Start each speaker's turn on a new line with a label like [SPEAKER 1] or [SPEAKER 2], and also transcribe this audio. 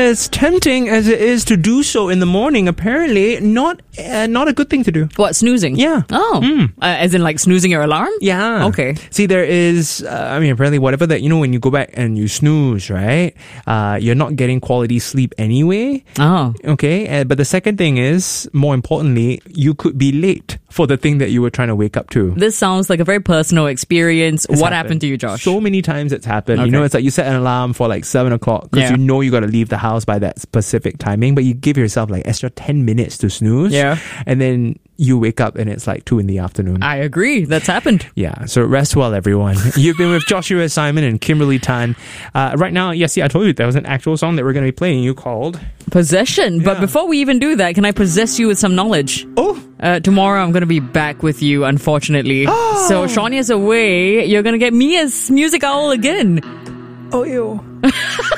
[SPEAKER 1] as tempting as it is to do so in the morning, apparently not a good thing to do.
[SPEAKER 2] What, snoozing?
[SPEAKER 1] Yeah.
[SPEAKER 2] Oh. As in like snoozing your alarm?
[SPEAKER 1] Yeah.
[SPEAKER 2] Okay.
[SPEAKER 1] See, there is, apparently whatever that, when you go back and you snooze, right? You're not getting quality sleep anyway.
[SPEAKER 2] Oh.
[SPEAKER 1] Okay. But the second thing is, more importantly, you could be late for the thing that you were trying to wake up to.
[SPEAKER 2] This sounds like a very personal experience. What happened to you, Josh?
[SPEAKER 1] So many times it's happened.
[SPEAKER 2] Okay.
[SPEAKER 1] It's like you set an alarm for like 7 o'clock because
[SPEAKER 2] Yeah.
[SPEAKER 1] you got to leave the house by that specific timing, but you give yourself like extra 10 minutes to snooze.
[SPEAKER 2] Yeah.
[SPEAKER 1] And then you wake up and it's like 2 in the afternoon.
[SPEAKER 2] I agree. That's happened.
[SPEAKER 1] Yeah. So rest well, everyone. You've been with Joshua Simon and Kimberly Tan. Right now, yes, I told you there was an actual song that we're going to be playing. You called
[SPEAKER 2] Possession. But
[SPEAKER 1] Yeah.
[SPEAKER 2] before we even do that, can I possess you with some knowledge?
[SPEAKER 1] Oh.
[SPEAKER 2] Tomorrow I'm going to be back with you, unfortunately.
[SPEAKER 1] Oh.
[SPEAKER 2] So Shawnia's away. You're going to get me as Music Owl again.
[SPEAKER 1] Oh, ew.